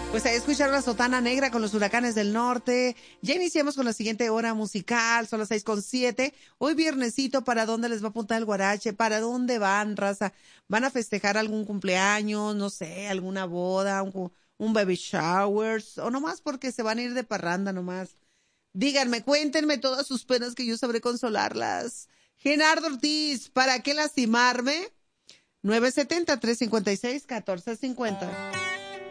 Pues ahí escucharon la Sotana Negra con los Huracanes del Norte. Ya iniciamos con la siguiente hora musical, son las 6:07. Hoy viernesito, ¿para dónde les va a apuntar el guarache? ¿Para dónde van, raza? ¿Van a festejar algún cumpleaños? No sé, alguna boda, un baby showers, o nomás porque se van a ir de parranda nomás. Díganme, cuéntenme todas sus penas que yo sabré consolarlas. Genardo Ortiz, ¿para qué lastimarme? 970-356-1450.